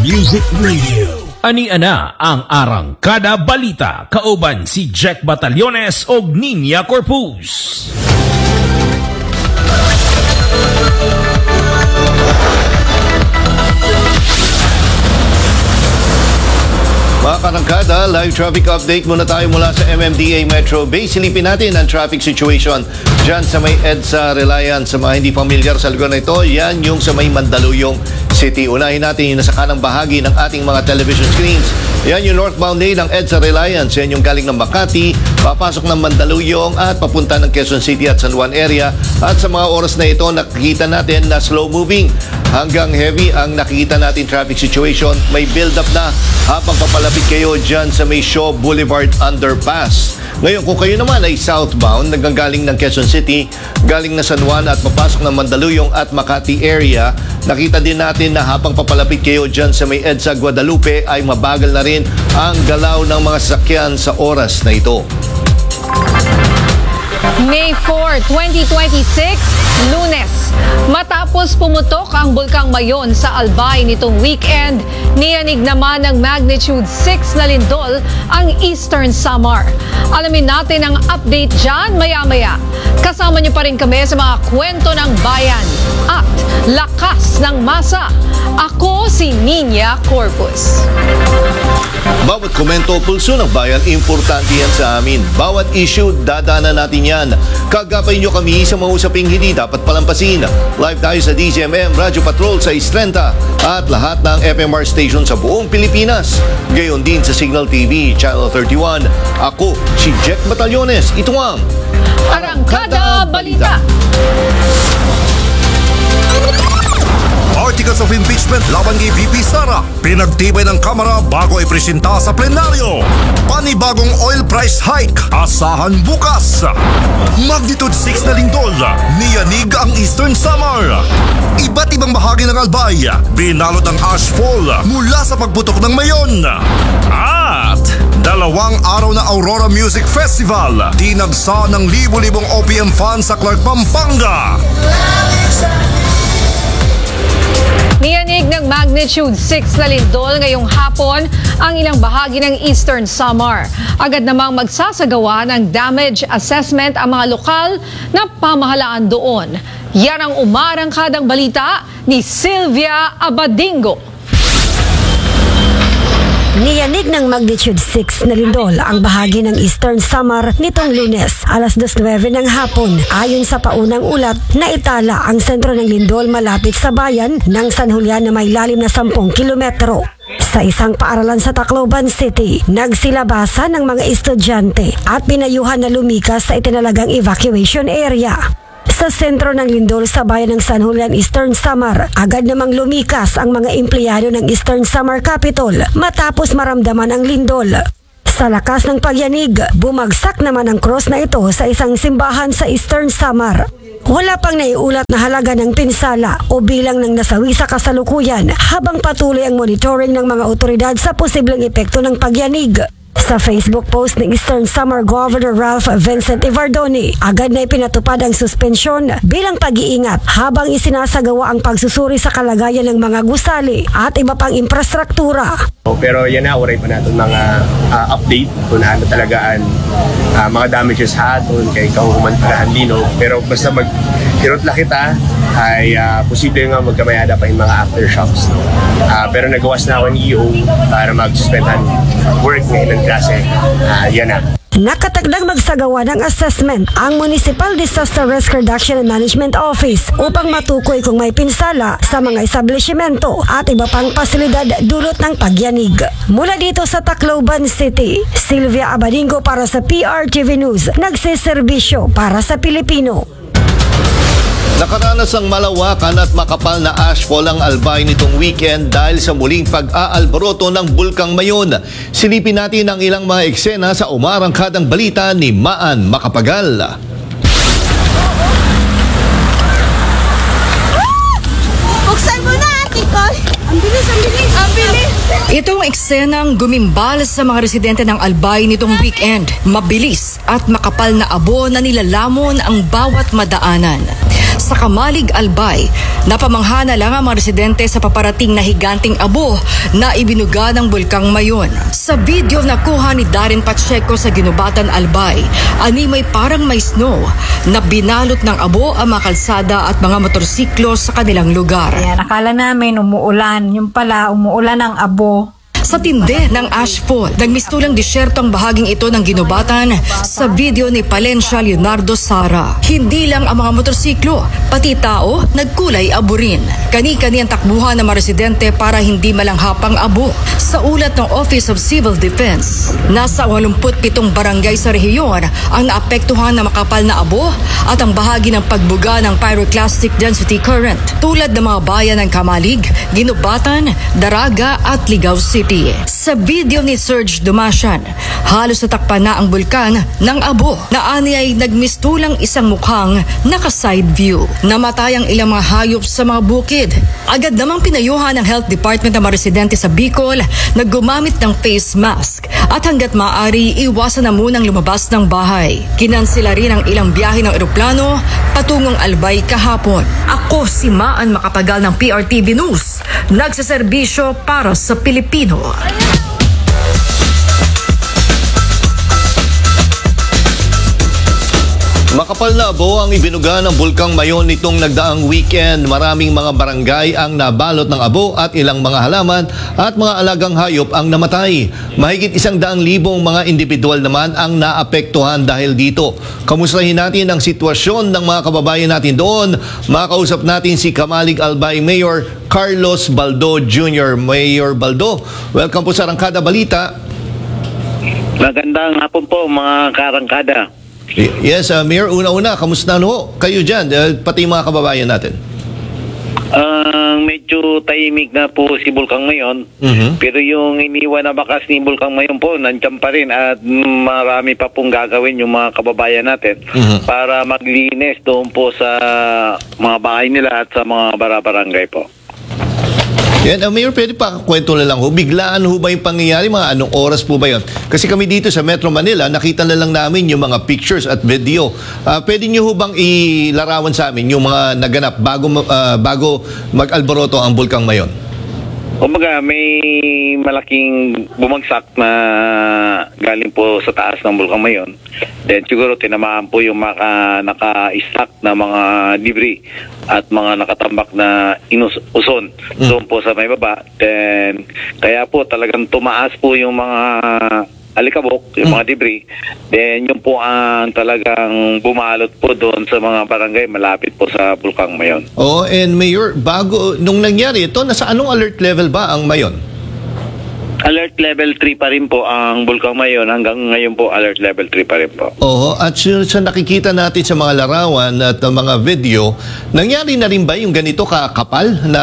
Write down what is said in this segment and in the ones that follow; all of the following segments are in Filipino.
Music Radio. Ani-ana ang Arangkada Balita, kauban si Jack Batalyones og Ninya Corpus. Mga karangkada, live traffic update muna tayo mula sa MMDA Metro Bay. Silipin natin ang traffic situation dyan sa may EDSA Reliance. Sa mga hindi familiar sa lugar na ito, yan yung sa may Mandaluyong City. Unahin natin yung nasa kanang bahagi ng ating mga television screens. Yan yung northbound lane ng EDSA Reliance. Yan yung galing ng Makati, papasok ng Mandaluyong at papunta ng Quezon City at San Juan area. At sa mga oras na ito, nakikita natin na slow moving hanggang heavy ang nakikita natin traffic situation. May build up na habang papalapit kayo dyan sa may Shaw Boulevard Underpass. Ngayon, kung kayo naman ay southbound, nagagaling ng Quezon City, galing na San Juan at papasok ng Mandaluyong at Makati area, nakita din natin na habang papalapit kayo dyan sa may EDSA Guadalupe ay mabagal na rin ang galaw ng mga sasakyan sa oras na ito. May 4, 2026, Lunes. Matapos pumutok ang Bulkang Mayon sa Albay nitong weekend, niyanig naman ng magnitude 6 na lindol ang Eastern Samar. Alamin natin ang update dyan maya-maya. Kasama niyo pa rin kami sa mga kwento ng bayan at lakas ng masa. Ako si Ninya Corpus. Bawat komento, pulso ng bayan, importante yan sa amin. Bawat issue, dadaanan natin yan. Kagapay nyo kami sa mga usaping hindi dapat palampasin. Live tayo sa DZMM Radio Patrol sa 630 at lahat ng FMR station sa buong Pilipinas. Gayon din sa Signal TV, Channel 31. Ako, si Jack Batalyones. Ito ang Arangkada Balita. Articles of impeachment laban kay VP Sara. Pinagtibay ng Kamara bago ipresenta sa plenaryo. Panibagong oil price hike. Asahan bukas. Magnitude 6 na lindol. Niyanig ang Eastern Samar. Iba't ibang bahagi ng Albay. Binalot ang ashfall mula sa pagputok ng Mayon. At 2 araw na Aurora Music Festival. Tinagsa ng libo-libong OPM fans sa Clark, Pampanga. Niyanig ng magnitude 6 na lindol ngayong hapon ang ilang bahagi ng Eastern Samar. Agad namang magsasagawa ng damage assessment ang mga lokal na pamahalaan doon. Yan ang umarangkadang balita ni Sylvia Abadingo. Niyanig ng magnitude 6 na lindol ang bahagi ng Eastern Samar nitong Lunes, alas 2:09 ng hapon. Ayon sa paunang ulat, naitala ang sentro ng lindol malapit sa bayan ng San Julian na may lalim na 10 kilometro. Sa isang paaralan sa Tacloban City, nagsilabasan ng mga estudyante at pinayuhan na lumikas sa itinalagang evacuation area. Sa sentro ng lindol sa bayan ng San Julian, Eastern Samar, agad namang lumikas ang mga empleyado ng Eastern Samar Capitol matapos maramdaman ang lindol. Sa lakas ng pagyanig, bumagsak naman ang cross na ito sa isang simbahan sa Eastern Samar. Wala pang naiulat na halaga ng pinsala o bilang ng nasawi sa kasalukuyan habang patuloy ang monitoring ng mga otoridad sa posibleng epekto ng pagyanig. Sa Facebook post ng Eastern Samar Governor Ralph Vincent Ivardoni, agad na ipinatupad ang suspensyon bilang pag-iingat habang isinasagawa ang pagsusuri sa kalagayan ng mga gusali at iba pang infrastruktura. Pero yan na, oray pa natin mga update kung ano talaga ang mga damages haton kay kahuman para Lino. Pero basta hirot lang kita, ay posible nga magkamayada pa yung mga aftershocks. Pero nagawas na ako ng EO para mag-suspendan work ng ilang klase. Yan na. Nakatagdag magsagawa ng assessment ang Municipal Disaster Risk Reduction and Management Office upang matukoy kung may pinsala sa mga establishmento at iba pang pasilidad dulot ng pagyanig. Mula dito sa Tacloban City, Sylvia Abadingo para sa PRTV News, nagsiservisyo para sa Pilipino. Nakaranas ang malawakan at makapal na ashfall ang Albay nitong weekend dahil sa muling pag-aalboroto ng Bulkang Mayon. Silipin natin ang ilang mga eksena sa umarangkadang balita ni Maan Macapagal. Buksan mo na, Ate Koy! Ang bilis, ang bilis! Ang bilis! Itong eksenang gumimbal sa mga residente ng Albay nitong weekend. Mabilis at makapal na abo na nilalamon ang bawat madaanan. Sa Kamalig, Albay, napamangha na lang ang mga residente sa paparating na higanting abo na ibinuga ng Bulkang Mayon. Sa video na kuha ni Darren Pacheco sa Ginubatan, Albay, ani may parang may snow na binalot ng abo ang mga kalsada at mga motorsiklo sa kanilang lugar. Ayan, akala namin umuulan. Yung pala, umuulan ng abo. Sa tinde ng ashfall, nagmistulang disyerto ang bahaging ito ng Ginubatan sa video ni Palencia Leonardo Sara. Hindi lang ang mga motorsiklo, pati tao nagkulay abo rin. Kani-kani ang takbuhan ng mga residente para hindi malanghapang abo. Sa ulat ng Office of Civil Defense, nasa 87 barangay sa rehiyon ang naapektuhan ng makapal na abo at ang bahagi ng pagbuga ng pyroclastic density current tulad ng mga bayan ng Kamalig, Ginubatan, Daraga at Ligao City. Sa video ni Serge Dumasian, halos natakpan na ang bulkan ng abo na ani ay nagmistulang isang mukhang naka-side view. Namatay ang ilang mga hayop sa mga bukid. Agad namang pinayuhan ng Health Department ng mga residente sa Bicol na gumamit ng face mask at hanggat maaari iwasan na munang lumabas ng bahay. Kinansela rin ang ilang biyahe ng eroplano patungong Albay kahapon. Ako si Maan Makapagal ng PRTV News, nagsaserbisyo para sa Pilipino. Makapal na abo ang ibinuga ng Bulkang Mayon nitong nagdaang weekend. Maraming mga barangay ang nabalot ng abo at ilang mga halaman at mga alagang hayop ang namatay. Mahigit 100,000 mga individual naman ang naapektuhan dahil dito. Kamustahin natin ang sitwasyon ng mga kababayan natin doon. Makausap natin si Kamalig Albay Mayor Carlos Baldo Jr. Mayor Baldo, welcome po sa Arangkada Balita. Magandang hapon po mga karangkada. Yes, Mayor, una-una, kamusta ho kayo dyan, pati mga kababayan natin? Medyo tahimik na po si Bulkang Mayon, pero yung iniwan na bakas ni Bulkang Mayon po, nandiyan pa rin at marami pa pong gagawin yung mga kababayan natin para maglinis doon po sa mga bahay nila at sa mga barangay po. Yan, Mayor, pwede pa kwento na lang ho. Biglaan ho ba yung pangyayari? Mga anong oras po ba yun? Kasi kami dito sa Metro Manila, nakita na lang namin yung mga pictures at video. Pwede nyo ho bang ilarawan sa amin yung mga naganap bago mag-alboroto ang Bulkang Mayon? Kumbaga, may malaking bumagsak na galing po sa taas ng Bulkang Mayon. Then siguro tinamaan po yung mga naka-stack na mga debris at mga nakatambak na uson doon po sa may baba. Then kaya po talagang tumaas po yung mga alikabok, yung mga debris. Then yung po ang talagang bumalot po doon sa mga barangay malapit po sa Bulkang Mayon. Oh, and Mayor, nung nangyari ito, nasa anong alert level ba ang Mayon? Alert level 3 pa rin po ang Bulkang Mayon. Hanggang ngayon po, alert level 3 pa rin po. Oo, at sa nakikita natin sa mga larawan at mga video, nangyari na rin ba yung ganito kakapal na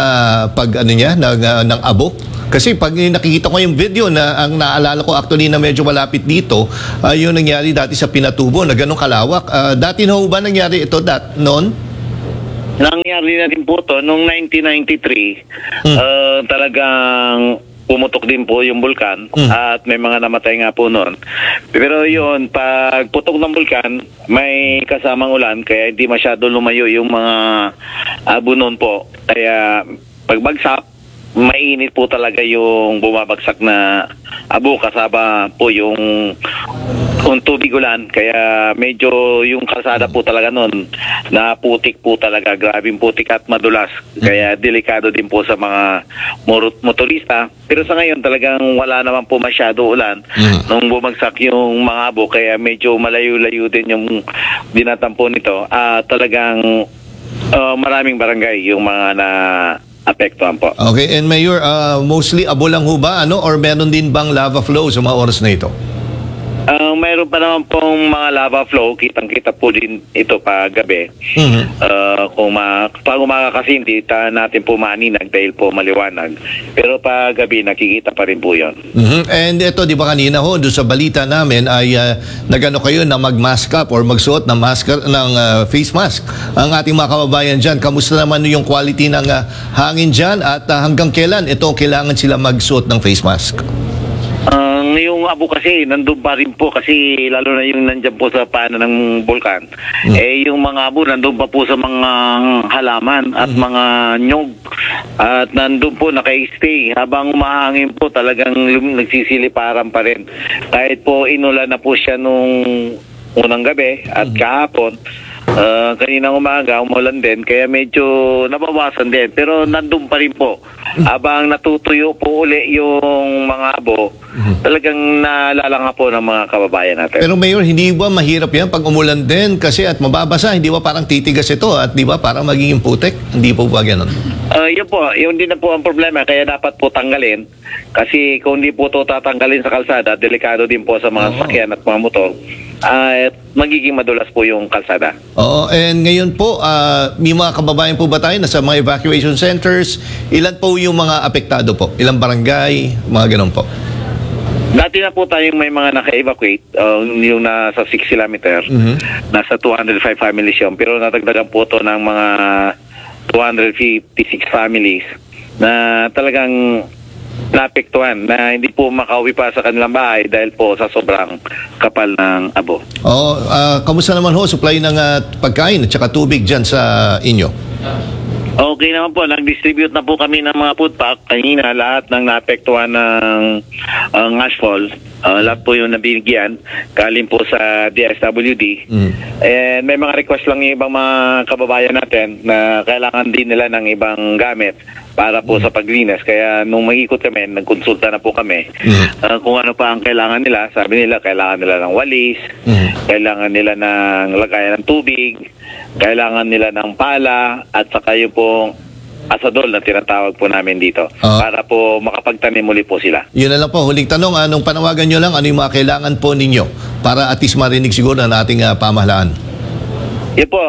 ng abo? Kasi pag nakikita ko yung video na ang naalala ko actually na medyo malapit dito, yung nangyari dati sa Pinatubo na ganong kalawak. Dati na ho ba nangyari ito noon? Nangyari na din po to noong 1993. Talagang pumutok din po yung bulkan at may mga namatay nga po noon. Pero yun, pag putok ng bulkan, may kasamang ulan kaya hindi masyado lumayo yung mga abo noon po. Kaya pagbagsak, mainit po talaga yung bumabagsak na abo kasama po yung tubig ulan. Kaya medyo yung kalsada po talaga nun na putik po talaga, grabing putik at madulas. Kaya delikado din po sa mga motorista. Pero sa ngayon talagang wala naman po masyado ulan nung bumagsak yung mga abo. Kaya medyo malayo-layo din yung dinatampo nito. Talagang maraming barangay yung mga na apektuhan po. Okay, and Mayor, mostly abo lang ho ba? Or meron din bang lava flow sa mga oras na ito? Mayroon pa naman pong mga lava flow. Kitang-kita po din ito pa gabi. Kung pag umaga kasi hindi natin po maaninag dahil po maliwanag. Pero pa gabi nakikita pa rin po yun. And ito, di ba kanina ho, doon sa balita namin ay nagano kayo na mag-mask up or magsuot ng face mask. Ang ating mga kababayan dyan, kamusta naman yung quality ng hangin dyan at hanggang kailan ito kailangan sila magsuot ng face mask? yung abo kasi, nandun pa rin po kasi lalo na yung nandyan po sa paanan ng bulkan. Yung mga abo nandun pa po sa mga halaman at mga nyog. At nandun po naka-stay. Habang umahangin po talagang nagsisiliparan pa rin. Kahit po inulan na po siya nung unang gabi at kahapon. Kaninang umaga, umulan din, kaya medyo nabawasan din. Pero nandun pa rin po. Habang natutuyo po uli yung mga abo, talagang naalala nga po ng mga kababayan natin. Pero Mayor, hindi ba mahirap yan pag umulan din kasi at mababasa? Hindi ba parang titigas ito at di ba parang magiging putek? Hindi po ba ganun? Yun po, yun din na po ang problema, kaya dapat po tanggalin. Kasi kung hindi po ito tatanggalin sa kalsada, delikado din po sa mga sakyan at mga motor. At magiging madulas po yung kalsada. Oo, and ngayon po, may mga kababayan po ba tayo na sa mga evacuation centers? Ilan po yung mga apektado po? Ilang barangay? Mga ganun po? Dati na po tayong may mga naka-evacuate, yung nasa 6 kilometer, nasa 205 families yun. Pero natagdagan po ito ng mga 256 families na talagang naapektuhan na hindi po makauwi pa sa kanilang bahay dahil po sa sobrang kapal ng abo. Kamusta naman ho supply ng pagkain at saka tubig dyan sa inyo? Okay naman po, nag-distribute na po kami ng mga food pack kanina, lahat ng naapektuhan ng ashfall. Lahat po yung nabigyan galing po sa DSWD. And may mga request lang yung ibang mga kababayan natin na kailangan din nila ng ibang gamit para po sa paglinis. Kaya nung mag-ikot kami, nagkonsulta na po kami kung ano pa ang kailangan nila. Sabi nila, kailangan nila ng walis, kailangan nila ng lagayan ng tubig, kailangan nila ng pala, at saka yung pong asadol na tinatawag po namin dito para po makapagtanim muli po sila. Yun na lang po. Huling tanong, anong panawagan nyo lang? Ano yung mga kailangan po ninyo para at least marinig siguro ng ating pamahalaan? Yan po,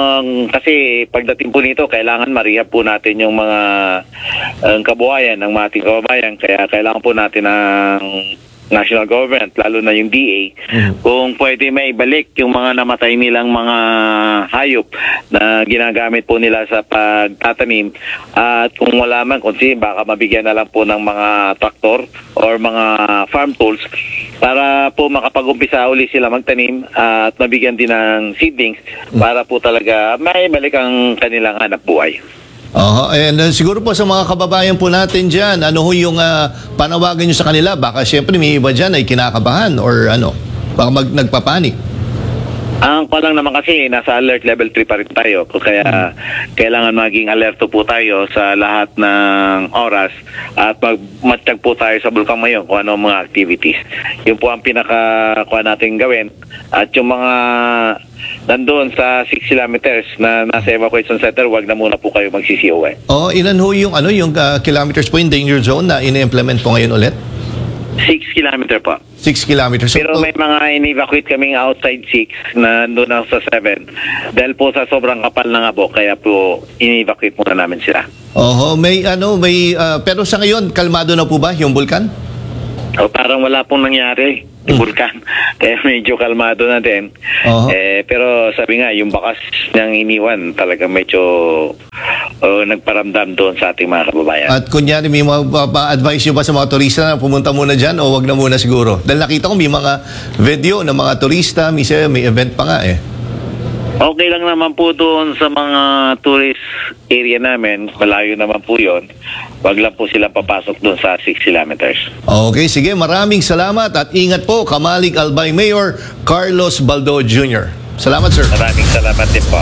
kasi pagdating po nito, kailangan marihab po natin yung mga kabuhayan ng mga ating kababayan. Kaya kailangan po natin ng national government, lalo na yung DA, kung pwede may balik yung mga namatay nilang mga hayop na ginagamit po nila sa pagtatanim, at kung wala man, kung baka mabigyan na lang po ng mga traktor or mga farm tools para po makapag-umpisa uli sila magtanim at mabigyan din ng seedlings para po talaga may balik ang kanilang hanap buhay. And siguro po sa mga kababayan po natin dyan, ano ho yung panawagan nyo sa kanila? Baka siyempre may iba dyan ay kinakabahan or ano, baka nagpapanik. Ang palang naman kasi, nasa alert level 3 pa rin tayo. Kaya kailangan maging alerto po tayo sa lahat ng oras at magmatsyag po tayo sa Bulkang Mayon kung ano ang mga activities. Yun po ang pinaka-kuha natin gawin. At yung mga nandoon sa 6 kilometers na nasa evacuation center, wag na muna po kayo magsisiuwi. Ilan ho yung, yung kilometers po yung danger zone na in-implement po ngayon ulit? 6 kilometer po. 6 kilometers. Pero may mga in-evacuate kaming outside 6 na doon na sa 7. Dahil po sa sobrang kapal ng abo, kaya po in-evacuate muna namin sila. Pero sa ngayon, kalmado na po ba yung bulkan? Parang wala pong nangyari yung bulkan. Kaya medyo kalmado na din. Pero sabi nga, yung bakas niyang iniwan talaga medyo nagparamdam doon sa ating mga kababayan. At kunyari, may advice nyo ba sa mga turista na pumunta muna dyan o wag na muna siguro? Dahil nakita ko may mga video ng mga turista, may event pa nga eh. Okay lang naman po doon sa mga tourist area namin. Malayo naman po yun. Wag lang po sila papasok doon sa 6 kilometers. Okay, sige. Maraming salamat at ingat po. Kamalig Albay Mayor Carlos Baldo Jr. Salamat, sir. Maraming salamat din po.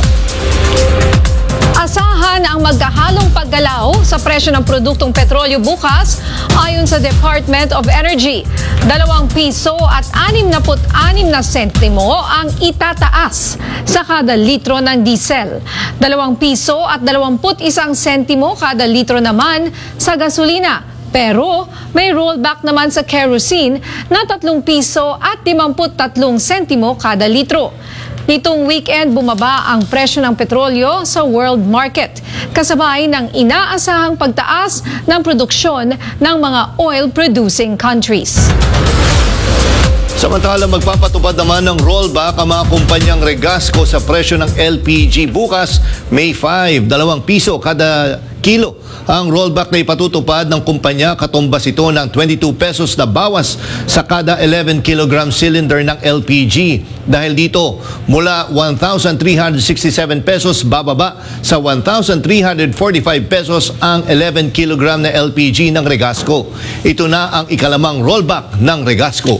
Asahan ang magkahalong paggalaw sa presyo ng produktong petrolyo bukas ayon sa Department of Energy. 2 piso at 66 na sentimo ang itataas sa kada litro ng diesel. 2 piso at 21 sentimo kada litro naman sa gasolina. Pero may rollback naman sa kerosene na 3 piso at 53 sentimo kada litro. Nitong weekend, bumaba ang presyo ng petrolyo sa world market, kasabay ng inaasahang pagtaas ng produksyon ng mga oil-producing countries. Samantala, magpapatupad naman ng rollback ang mga kumpanyang Regasco sa presyo ng LPG bukas, May 5, 2 piso kada kilo. Ang rollback na ipatutupad ng kumpanya, katumbas ito ng 22 pesos na bawas sa kada 11 kilogram cylinder ng LPG. Dahil dito, mula 1,367 pesos bababa sa 1,345 pesos ang 11 kilogram na LPG ng Regasco. Ito na ang ikalamang rollback ng Regasco.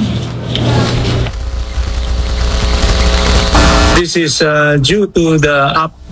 This is due to the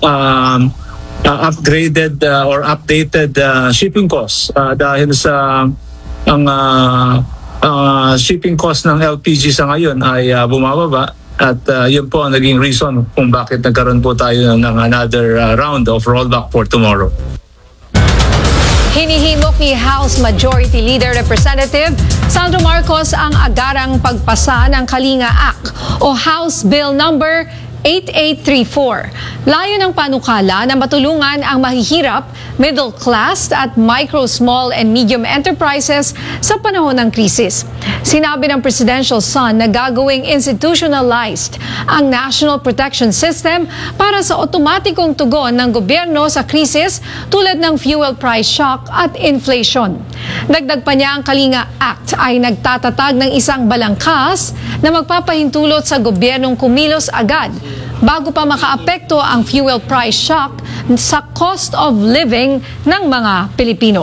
upgraded or updated shipping costs dahil sa ang shipping cost ng LPG sa ngayon ay bumababa at yun po ang naging reason kung bakit nagkaroon po tayo ng another round of rollback for tomorrow. Hinihimok ni House Majority Leader Representative Sandro Marcos ang agarang pagpasa ng Kalinga Act o House Bill Number 8834. Layo ng panukala na matulungan ang mahihirap, middle class at micro, small and medium enterprises sa panahon ng krisis. Sinabi ng presidential son na gagawing institutionalized ang National Protection System para sa otomatikong tugon ng gobyerno sa krisis tulad ng fuel price shock at inflation. Dagdag pa niya, ang Kalinga Act ay nagtatatag ng isang balangkas na magpapahintulot sa gobyernong kumilos agad bago pa makaapekto ang fuel price shock sa cost of living ng mga Pilipino.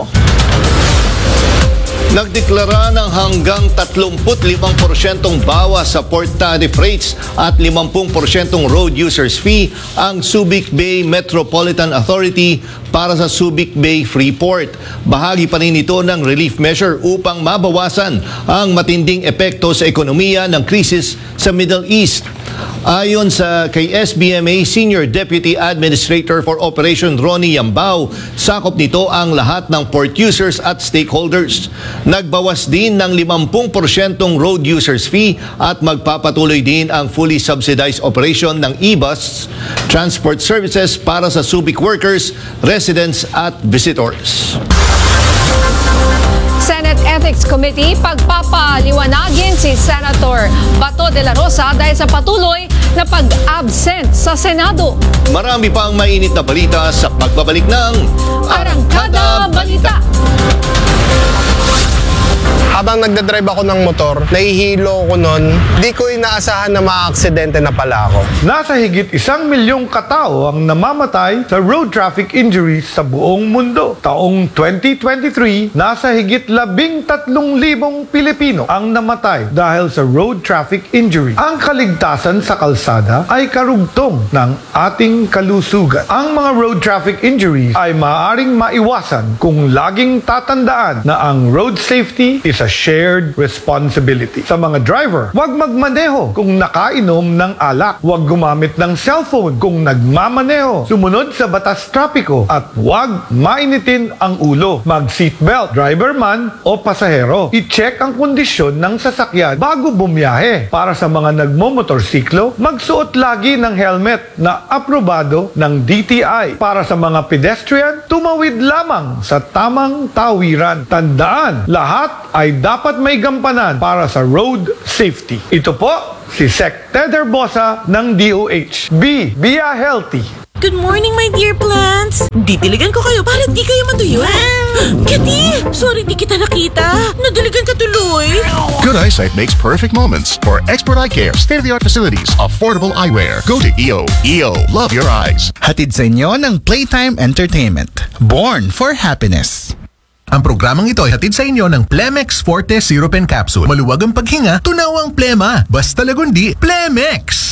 Nagdeklara ng hanggang 35% bawas sa port tariff rates at 50% road users fee ang Subic Bay Metropolitan Authority para sa Subic Bay Freeport. Bahagi pa rin ito ng relief measure upang mabawasan ang matinding epekto sa ekonomiya ng krisis sa Middle East. Ayon sa kay SBMA Senior Deputy Administrator for Operation Ronnie Yambao, sakop nito ang lahat ng port users at stakeholders. Nagbawas din ng 50% road users fee at magpapatuloy din ang fully subsidized operation ng e-bus transport services para sa Subic workers, residents at visitors. Senate Ethics Committee, pagpapaliwanagin si Senator Bato de la Rosa dahil sa patuloy na pag-absent sa Senado. Marami pang mainit na balita sa pagbabalik ng Arangkada Balita. Habang nagdadrive ako ng motor, nahihilo ko nun, di ko inaasahan na maaaksidente na pala ako. Nasa higit 1 milyong katao ang namamatay sa road traffic injuries sa buong mundo. Taong 2023, nasa higit 13,000 Pilipino ang namatay dahil sa road traffic injury. Ang kaligtasan sa kalsada ay karugtong ng ating kalusugan. Ang mga road traffic injuries ay maaaring maiwasan kung laging tatandaan na ang road safety is a shared responsibility. Sa mga driver, huwag magmaneho kung nakainom ng alak. Huwag gumamit ng cellphone kung nagmamaneho. Sumunod sa batas trapiko at huwag mainitin ang ulo. Mag-seatbelt, driver man o pasahero. I-check ang kondisyon ng sasakyan bago bumiyahe. Para sa mga nagmomotorsiklo, magsuot lagi ng helmet na aprobado ng DTI. Para sa mga pedestrian, tumawid lamang sa tamang tawiran. Tandaan, lahat ay dapat may gampanan para sa road safety. Ito po si Sec. Ted Herbosa ng DOH. Be healthy. Good morning, my dear plants! Didiligan ko kayo para di kayo matuyo. Kitty! Sorry di kita nakita. Nadiligan ka tuloy. Good eyesight makes perfect moments. For expert eye care, state-of-the-art facilities, affordable eyewear. Go to EO. EO. Love your eyes. Hatid sa inyo ng Playtime Entertainment. Born for happiness. Ang programang ito ay hatid sa inyo ng Plemex Forte Syrup and Capsule. Maluwag ang paghinga, tunaw ang plema. Basta lagundi, Plemex!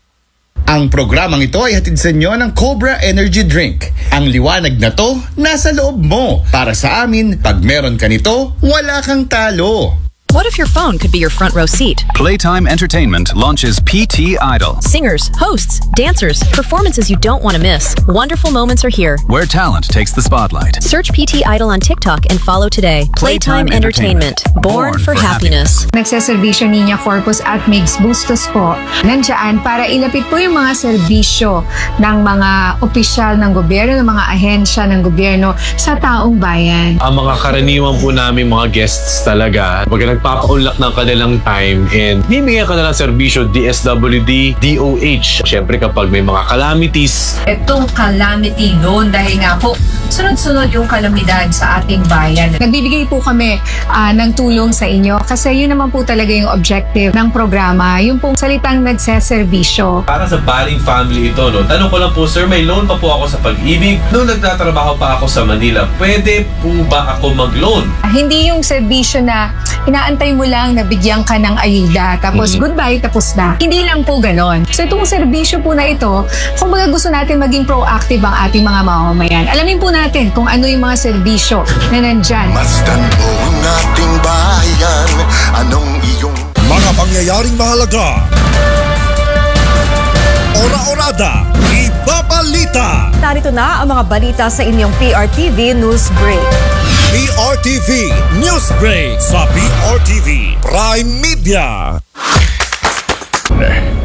Ang programang ito ay hatid sa inyo ng Cobra Energy Drink. Ang liwanag na to, nasa loob mo. Para sa amin, pag meron ka nito, wala kang talo. What if your phone could be your front row seat? Playtime Entertainment launches PT Idol. Singers, hosts, dancers, performances you don't want to miss. Wonderful moments are here. Where talent takes the spotlight. Search PT Idol on TikTok and follow today. Playtime Entertainment. Born for happiness. Nagseservisyo Niña Corpus at Migs Bustos po. Nandiyan para ilapit po yung mga serbisyo ng mga opisyal ng gobyerno, ng mga ahensya ng gobyerno sa taong bayan. Ang mga karaniwan po namin mga guests talaga, pag nagpapaunlak ng kanilang time and bibigyan ka na ng serbisyo DSWD, DOH. Siyempre kapag may mga calamities. Itong calamity loan dahil nga po sunod-sunod yung kalamidad sa ating bayan. Nagbibigay po kami ng tulong sa inyo kasi yun naman po talaga yung objective ng programa, yung pong salitang nagseserbisyo. Para sa Baring family ito, no? Tanong ko lang po, sir, may loan pa po ako sa Pag-ibig. Noong nagtatrabaho pa ako sa Manila, pwede po ba ako mag-loan? Hindi yung serbisyo na inaantay mo lang na bigyan ka ng ayuda, tapos goodbye, tapos na. Hindi lang po ganon. So itong serbisyo po na ito, kung baga gusto natin maging proactive ang ating mga mamamayan, alamin po natin kung ano yung mga serbisyo na nandyan. Masdan mo ang ating bayan, anong iyong mga pangyayaring mahalaga. Ora-orada, ibabalita. Narito na ang mga balita sa inyong PRTV News Break. PRTV News Break sa PRTV Prime Media.